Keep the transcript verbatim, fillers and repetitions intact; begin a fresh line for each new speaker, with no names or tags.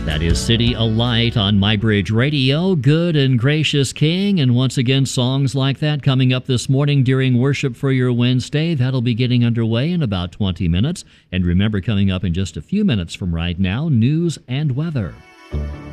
That is City Alight on MyBridge Radio. Good and gracious King. And once again, songs like that coming up this morning during Worship for Your Wednesday. That'll be getting underway in about twenty minutes. And remember, coming up in just a few minutes from right now, news and weather.